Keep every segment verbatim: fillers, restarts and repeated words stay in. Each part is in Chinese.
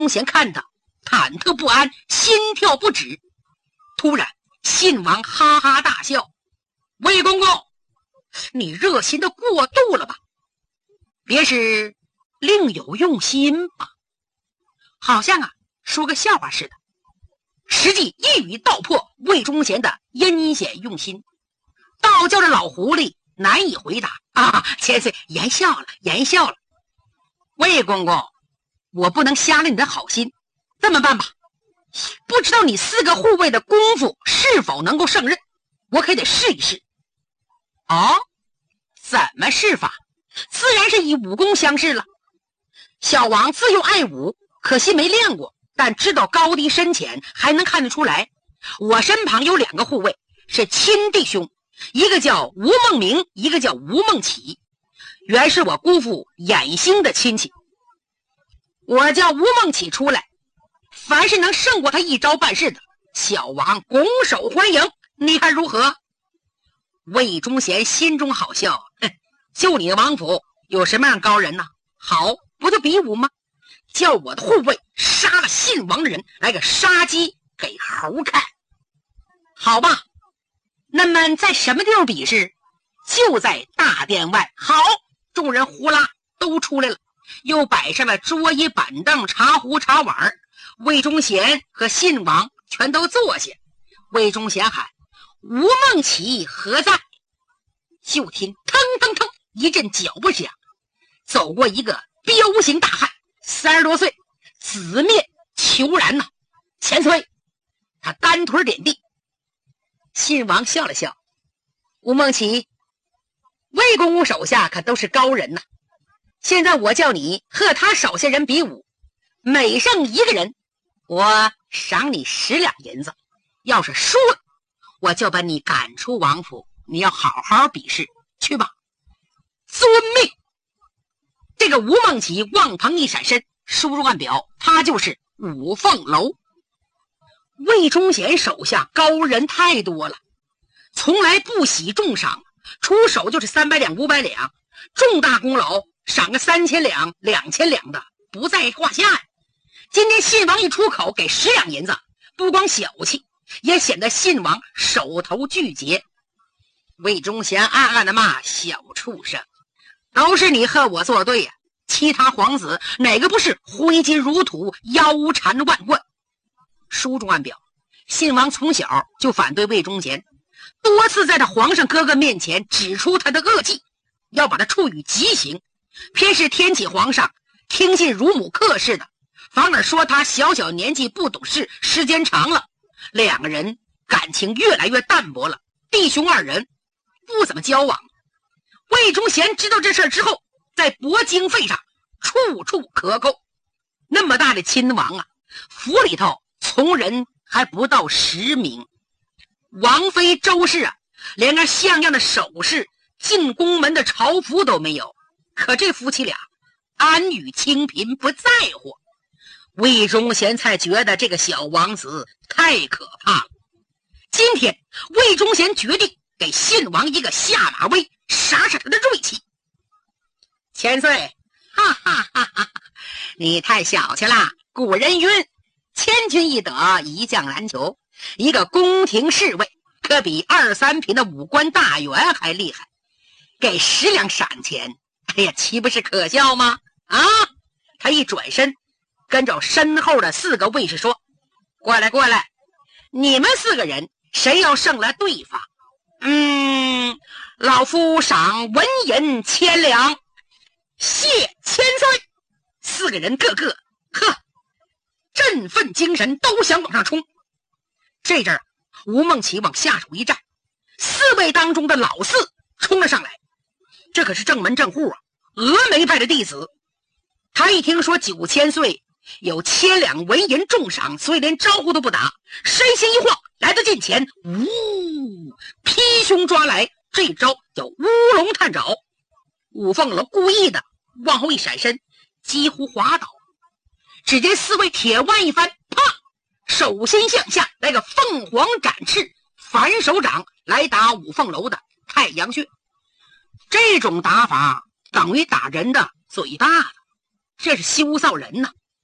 贤看他忐忑不安，心跳不止。突然信王哈哈大笑：“魏公公，你热心的过度了吧？别是另有用心吧？”好像啊说个笑话似的，实际一语道破魏忠贤的阴险用心，倒叫这老狐狸难以回答。啊，千岁言笑了，言笑了。魏公公，我不能瞎了你的好心，这么办吧，不知道你四个护卫的功夫是否能够胜任，我可得试一试。哦，怎么试法？自然是以武功相试了。小王自幼爱武，可惜没练过，但知道高低深浅，还能看得出来。我身旁有两个护卫，是亲弟兄，一个叫吴梦明，一个叫吴梦起，原是我姑父衍星的亲戚。我叫吴梦起出来，凡是能胜过他一招办事的，小王拱手欢迎，你看如何？魏忠贤心中好笑，哼，就你王府有什么样高人呢？好，不就比武吗？叫我的护卫杀了信王的人，来个杀鸡给猴看。好吧，那么在什么地方比试？就在大殿外。好，众人呼啦都出来了，又摆上了桌椅板凳、茶壶茶碗。魏忠贤和信王全都坐下。魏忠贤喊：“吴梦起何在？”就听腾腾腾一阵脚步响，走过一个彪形大汉，三十多岁，紫面虬髯呐。千岁，他单腿点地。信王笑了笑：“吴梦起，魏公公手下可都是高人呐。现在我叫你和他少些人比武，每胜一个人，我赏你十两银子。要是输了，我就把你赶出王府。你要好好比试，去吧。”遵命。这个吴梦起望鹏一闪身，输入案表，他就是五凤楼。魏忠贤手下高人太多了，从来不喜重赏，出手就是三百两、五百两，重大功劳赏个三千两、两千两的不在话下呀。今天信王一出口给十两银子，不光小气，也显得信王手头巨节。魏忠贤暗暗的骂：“小畜生，都是你和我作对呀、啊！其他皇子哪个不是挥金如土、腰缠万贯？”书中暗表，信王从小就反对魏忠贤，多次在他皇上哥哥面前指出他的恶迹，要把他处以极刑。偏是天启皇上听信乳母克氏的，反而说他小小年纪不懂事，时间长了，两个人感情越来越淡薄了，弟兄二人不怎么交往。魏忠贤知道这事之后，在薄经费上处处克扣。那么大的亲王啊，府里头从人还不到十名，王妃周氏啊，连个像样的首饰、进宫门的朝服都没有。可这夫妻俩安与清贫不在乎，魏忠贤才觉得这个小王子太可怕了。今天魏忠贤决定给信王一个下马威，杀杀他的锐气。千岁，哈哈哈哈，你太小气了。古人云：千军易得，一将难求。一个宫廷侍卫可比二三品的武官大员还厉害，给十两闪钱，哎呀，岂不是可笑吗？啊！他一转身，跟着身后的四个卫士说：“过来，过来，你们四个人谁要胜了对方？嗯，老夫赏文银千两。”谢千岁！四个人个个呵振奋精神，都想往上冲。这阵儿，吴梦起往下手一站，四位当中的老四冲了上来。这可是正门正户啊，峨眉派的弟子。他一听说九千岁有千两文银重赏，所以连招呼都不打，身形一晃，来到近前，呜，劈胸抓来。这一招叫乌龙探爪。五凤楼故意的往后一闪身，几乎滑倒。只见四位铁腕一翻，啪，手心向下来个凤凰展翅，反手掌来打五凤楼的太阳穴。这种打法等于打人的嘴巴子，这是羞臊人呐！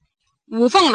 五凤楼